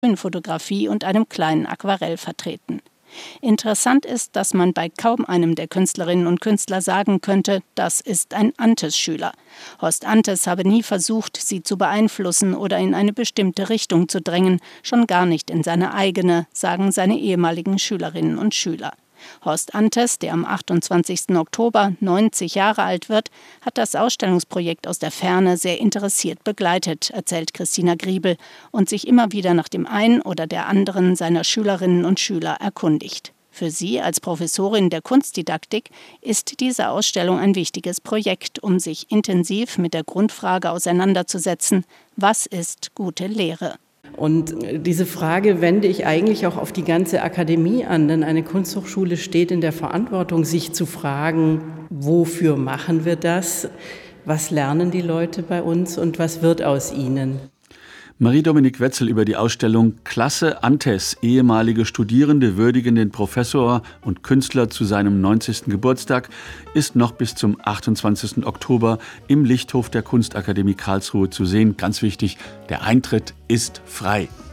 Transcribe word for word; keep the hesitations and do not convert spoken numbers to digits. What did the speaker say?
Fotografie und einem kleinen Aquarell vertreten. Interessant ist, dass man bei kaum einem der Künstlerinnen und Künstler sagen könnte, das ist ein Antes-Schüler. Horst Antes habe nie versucht, sie zu beeinflussen oder in eine bestimmte Richtung zu drängen, schon gar nicht in seine eigene, sagen seine ehemaligen Schülerinnen und Schüler. Horst Antes, der am achtundzwanzigsten Oktober neunzig Jahre alt wird, hat das Ausstellungsprojekt aus der Ferne sehr interessiert begleitet, erzählt Christina Griebel, und sich immer wieder nach dem einen oder der anderen seiner Schülerinnen und Schüler erkundigt. Für sie als Professorin der Kunstdidaktik ist diese Ausstellung ein wichtiges Projekt, um sich intensiv mit der Grundfrage auseinanderzusetzen: Was ist gute Lehre? Und diese Frage wende ich eigentlich auch auf die ganze Akademie an, denn eine Kunsthochschule steht in der Verantwortung, sich zu fragen, wofür machen wir das, was lernen die Leute bei uns und was wird aus ihnen. Marie-Dominique Wetzel über die Ausstellung Klasse Antes, ehemalige Studierende würdigen den Professor und Künstler zu seinem neunzigsten Geburtstag, ist noch bis zum achtundzwanzigsten Oktober im Lichthof der Kunstakademie Karlsruhe zu sehen. Ganz wichtig, der Eintritt ist frei.